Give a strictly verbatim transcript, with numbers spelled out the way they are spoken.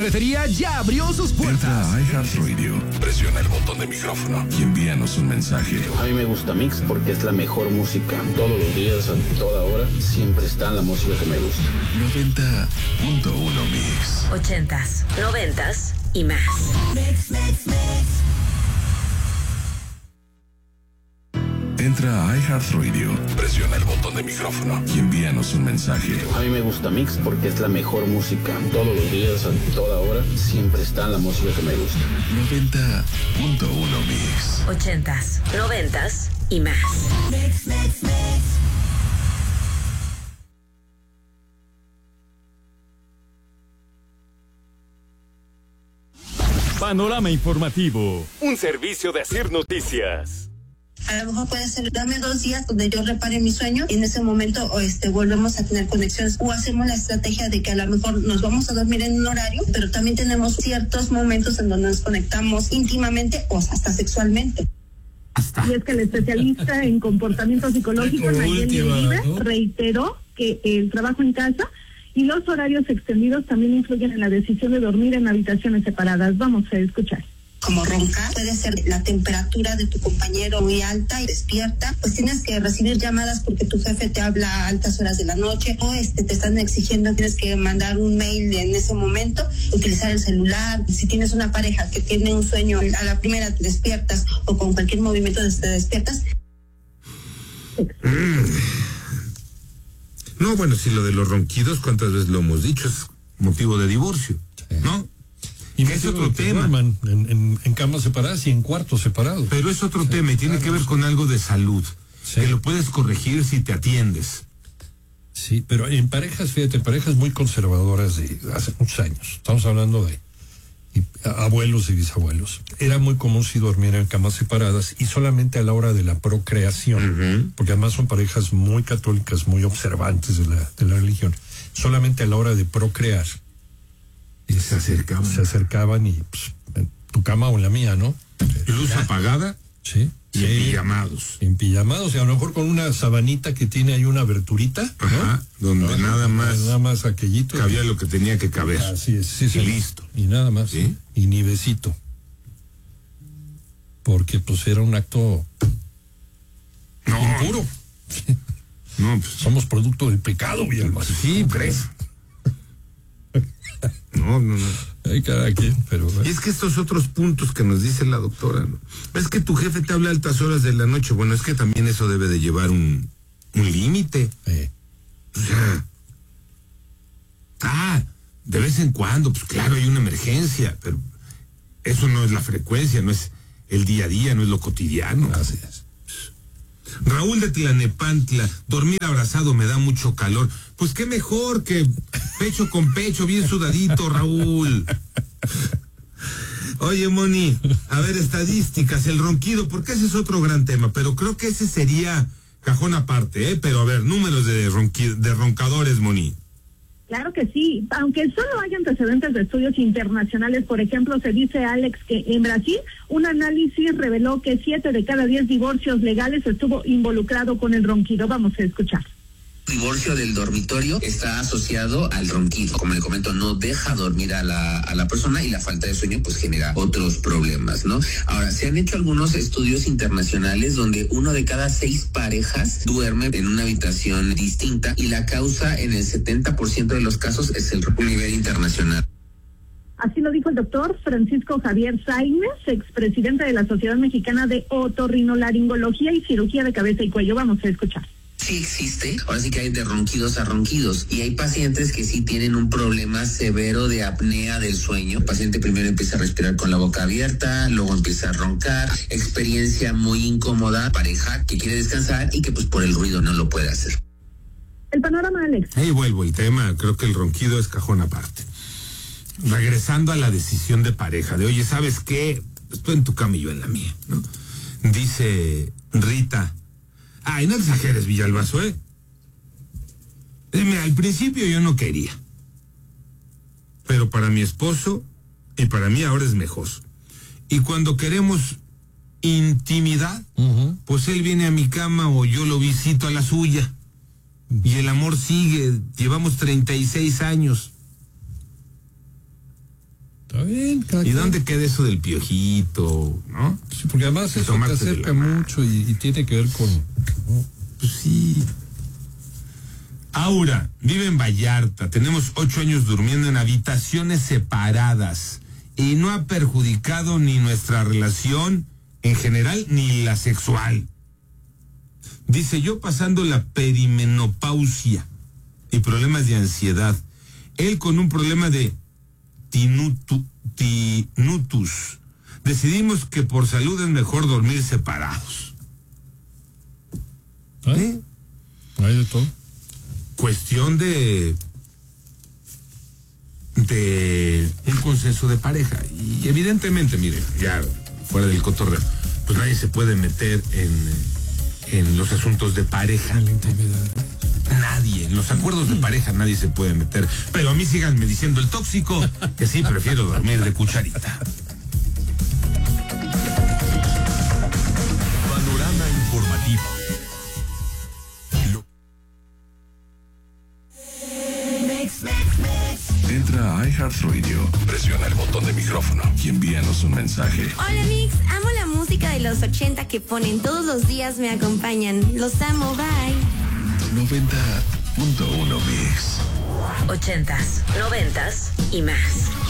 Ferretería ya abrió sus puertas. Entra a iHeartRadio, presiona el botón de micrófono y envíanos un mensaje. A mí me gusta Mix porque es la mejor música. Todos los días, a toda hora, siempre está la música que me gusta. noventa punto uno Mix. Ochentas, noventas y más. Mix, mix, mix. Entra a iHeartRadio, presiona el botón de micrófono y envíanos un mensaje. A mí me gusta Mix porque es la mejor música. Todos los días, a toda hora, siempre está la música que me gusta. noventa punto uno Mix. Ochentas, noventas y más. Mix, mix, mix. Panorama Informativo, un servicio de Asir Noticias. A lo mejor puede ser, dame dos días donde yo repare mi sueño y en ese momento o este volvemos a tener conexiones, o hacemos la estrategia de que a lo mejor nos vamos a dormir en un horario, pero también tenemos ciertos momentos en donde nos conectamos íntimamente o hasta sexualmente. Y es que el especialista en comportamiento psicológico, Nayeli Uribe, ¿no? reiteró que el trabajo en casa y los horarios extendidos también influyen en la decisión de dormir en habitaciones separadas. Vamos a escuchar. Como roncar, puede ser la temperatura de tu compañero muy alta y despierta, pues tienes que recibir llamadas porque tu jefe te habla a altas horas de la noche, o este te están exigiendo, tienes que mandar un mail en ese momento, utilizar el celular. Si tienes una pareja que tiene un sueño, a la primera te despiertas o con cualquier movimiento te despiertas. Mm. No, bueno, si lo de los ronquidos, ¿cuántas veces lo hemos dicho? Es motivo de divorcio, ¿no? Y es otro tema. En, en, en camas separadas y en cuartos separados. Pero es otro sí, tema y tiene claro, que ver con algo de salud. Sí. Que lo puedes corregir si te atiendes. Sí, pero en parejas, fíjate, parejas muy conservadoras de hace muchos años. Estamos hablando de y, abuelos y bisabuelos. Era muy común si dormían en camas separadas y solamente a la hora de la procreación. Uh-huh. Porque además son parejas muy católicas, muy observantes de la, de la religión. Solamente a la hora de procrear. Y se acercaban. Se acercaban y pues, en tu cama o en la mía, ¿no? Luz ya. apagada. Sí. Y en pijamados. En pijamados, y a lo mejor con una sabanita que tiene ahí una aberturita. Ajá, ¿no? Donde no, nada más. Nada más aquellito. Cabía lo que tenía que caber. Así es, sí, sí. Y listo. Y nada más. ¿Sí? Y ni besito. Porque pues era un acto no. impuro. No, pues. Somos producto del pecado, Villalba. Sí, ¿crees? No, no, no. Hay cada quien, pero... Y es que estos otros puntos que nos dice la doctora, ¿no? Es que tu jefe te habla a altas horas de la noche. Bueno, es que también eso debe de llevar un, un límite. Eh. O sea... Ah, de vez en cuando, pues claro, hay una emergencia, pero eso no es la frecuencia, no es el día a día, no es lo cotidiano. Así es. Raúl de Tlanepantla, dormir abrazado me da mucho calor. Pues qué mejor que pecho con pecho, bien sudadito, Raúl. Oye, Moni, a ver, estadísticas, el ronquido, porque ese es otro gran tema, pero creo que ese sería cajón aparte, ¿eh? Pero a ver, números de, ronqui, de roncadores, Moni. Claro que sí, aunque solo hay antecedentes de estudios internacionales. Por ejemplo, se dice, Alex, que en Brasil un análisis reveló que siete de cada diez divorcios legales estuvo involucrado con el ronquido. Vamos a escuchar. Divorcio del dormitorio está asociado al ronquido. Como le comento, no deja dormir a la, a la persona y la falta de sueño pues genera otros problemas, ¿no? Ahora, se han hecho algunos estudios internacionales donde uno de cada seis parejas duerme en una habitación distinta y la causa en el setenta por ciento de los casos es el nivel internacional. Así lo dijo el doctor Francisco Javier Sainz, expresidente de la Sociedad Mexicana de Otorrinolaringología y Cirugía de Cabeza y Cuello. Vamos a escuchar. Sí existe, ahora sí que hay de ronquidos a ronquidos y hay pacientes que sí tienen un problema severo de apnea del sueño. El paciente primero empieza a respirar con la boca abierta, luego empieza a roncar, experiencia muy incómoda, pareja que quiere descansar y que pues por el ruido no lo puede hacer. El panorama, Alex. Ahí vuelvo el tema, creo que el ronquido es cajón aparte. Regresando a la decisión de pareja, de oye, ¿sabes qué? Estoy en tu cama y yo en la mía, ¿no? Dice Rita, ay, no exageres, Villalbazo, ¿eh? Mira, al principio yo no quería. Pero para mi esposo y para mí ahora es mejor. Y cuando queremos intimidad, uh-huh. pues él viene a mi cama o yo lo visito a la suya. Y el amor sigue. Llevamos treinta y seis años. Está bien, ¿Y quien? ¿Dónde queda eso del piojito, no? Sí, porque además eso te acerca mucho y, y tiene que ver con... ¿no? Pues sí. Aura vive en Vallarta. Tenemos ocho años durmiendo en habitaciones separadas y no ha perjudicado ni nuestra relación en general ni la sexual. Dice, yo pasando la perimenopausia y problemas de ansiedad. Él con un problema de tinutu, tinnitus. Decidimos que por salud es mejor dormir separados. ¿Eh? ¿Eh? ¿Hay de todo? Cuestión de de un consenso de pareja. Y evidentemente, mire, ya fuera del cotorreo, pues nadie se puede meter en, en los asuntos de pareja. En la intimidad. Nadie, en los acuerdos de pareja nadie se puede meter. Pero a mí síganme diciendo el tóxico, que sí prefiero dormir de cucharita. Panorama informativo. Entra a iHeartRadio, presiona el botón de micrófono y envíanos un mensaje. Hola Mix, amo la música de los ochenta que ponen todos los días, me acompañan. Los amo, bye. noventa punto uno Mix. Ochentas, noventas y más.